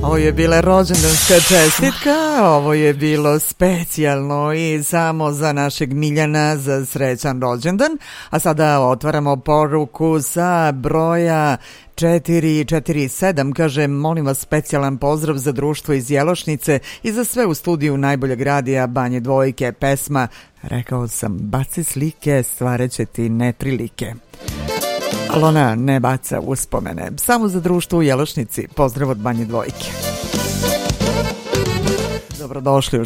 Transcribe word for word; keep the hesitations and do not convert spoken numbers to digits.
Ovo je bila rođendanska čestitka, ovo je bilo specijalno i samo za našeg Miljana za srećan rođendan. A sada otvaramo poruku sa broja četiri četiri sedam, kaže: molim vas specijalan pozdrav za društvo iz Jelošnice i za sve u studiju najboljeg radija Banje Dvojke. Pesma Rekao sam baci slike, stvareće ti neprilike. Ali ona ne baca uspomene, samo za društvo u Jelošnici. Pozdrav od Banje Dvojke. Dobrodošli u